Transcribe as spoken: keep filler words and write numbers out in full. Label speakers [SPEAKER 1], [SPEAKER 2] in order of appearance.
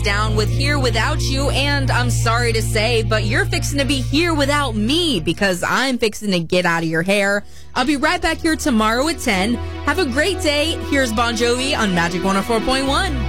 [SPEAKER 1] down with Here Without You. And I'm sorry to say, but you're fixing to be here without me because I'm fixing to get out of your hair. I'll be right back here tomorrow at ten. Have a great day. Here's Bon Jovi on Magic one oh four point one.